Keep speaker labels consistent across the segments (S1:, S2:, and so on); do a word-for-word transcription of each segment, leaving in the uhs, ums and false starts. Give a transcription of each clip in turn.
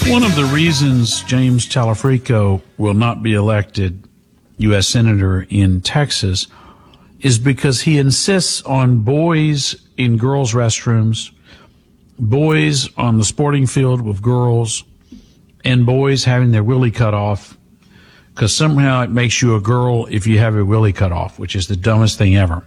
S1: One of the reasons James Talafrico will not be elected U S Senator in Texas is because he insists on boys in girls' restrooms, boys on the sporting field with girls, and boys having their willy cut off, because somehow it makes you a girl if you have your willy cut off, which is the dumbest thing ever.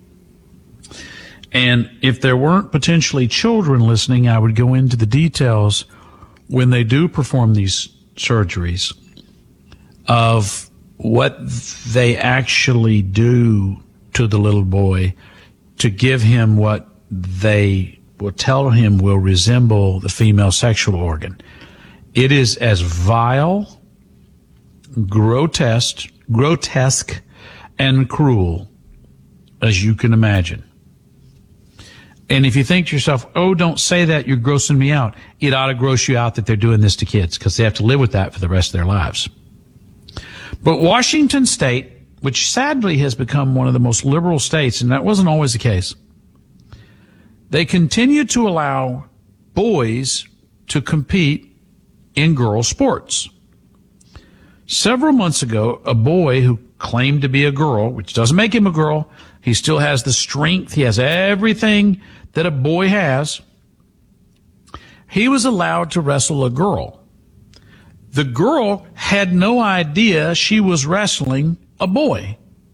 S1: And if there weren't potentially children listening, I would go into the details when they do perform these surgeries of what they actually do to the little boy to give him what they will tell him will resemble the female sexual organ. It is as vile, grotesque, grotesque, and cruel as you can imagine. And if you think to yourself, oh, don't say that, you're grossing me out, it ought to gross you out that they're doing this to kids, because they have to live with that for the rest of their lives. But Washington State, which sadly has become one of the most liberal states, and that wasn't always the case, they continue to allow boys to compete in girls' sports. Several months ago, a boy who claimed to be a girl, which doesn't make him a girl, he still has the strength, he has everything that a boy has, he was allowed to wrestle a girl. The girl had no idea she was wrestling a boy.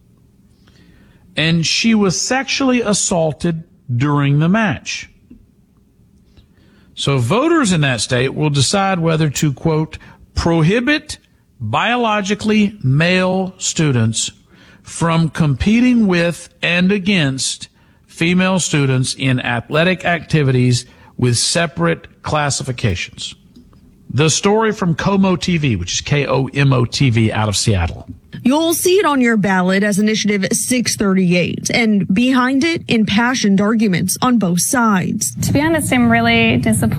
S1: And she was sexually assaulted during the match. So voters in that state will decide whether to, quote, prohibit biologically male students from competing with and against female students in athletic activities with separate classifications. The story from KOMO T V, which is K O M O T V out of Seattle.
S2: You'll see it on your ballot as Initiative six thirty-eight, and behind it, impassioned arguments on both sides.
S3: To be honest, I'm really disappointed.